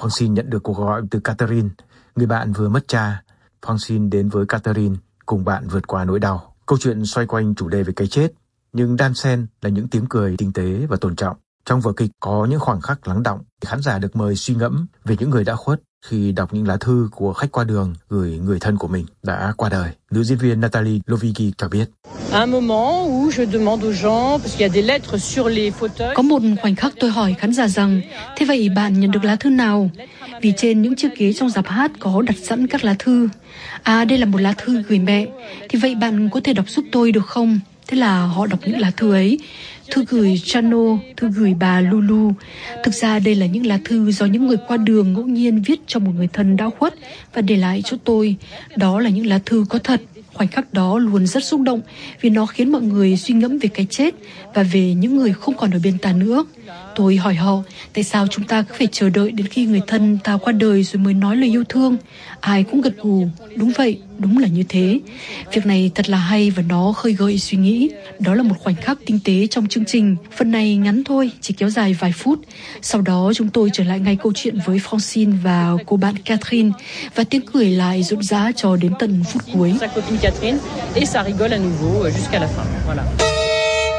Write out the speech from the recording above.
Francine nhận được cuộc gọi từ Catherine, người bạn vừa mất cha. Francine đến với Catherine cùng bạn vượt qua nỗi đau. Câu chuyện xoay quanh chủ đề về cái chết, nhưng đan xen là những tiếng cười tinh tế và tôn trọng. Trong vở kịch có những khoảnh khắc lắng đọng, khán giả được mời suy ngẫm về những người đã khuất khi đọc những lá thư của khách qua đường gửi người thân của mình đã qua đời. Nữ diễn viên Natalie Lovigi cho biết. Có một khoảnh khắc tôi hỏi khán giả rằng, thế vậy bạn nhận được lá thư nào? Vì trên những chiếc ghế trong rạp hát có đặt sẵn các lá thư. Đây là một lá thư gửi mẹ. Thì vậy bạn có thể đọc giúp tôi được không? Thế là họ đọc những lá thư ấy. Thư gửi Chano, thư gửi bà Lulu. Thực ra đây là những lá thư do những người qua đường ngẫu nhiên viết cho một người thân đã khuất và để lại cho tôi. Đó là những lá thư có thật. Khoảnh khắc đó luôn rất xúc động vì nó khiến mọi người suy ngẫm về cái chết và về những người không còn ở bên ta nữa. Tôi hỏi họ, tại sao chúng ta cứ phải chờ đợi đến khi người thân ta qua đời rồi mới nói lời yêu thương? Ai cũng gật gù, đúng vậy, đúng là như thế. Việc này thật là hay và nó khơi gợi suy nghĩ. Đó là một khoảnh khắc tinh tế trong chương trình. Phần này ngắn thôi, chỉ kéo dài vài phút. Sau đó chúng tôi trở lại ngay câu chuyện với Francine và cô bạn Catherine và tiếng cười lại rộn rã cho đến tận phút cuối.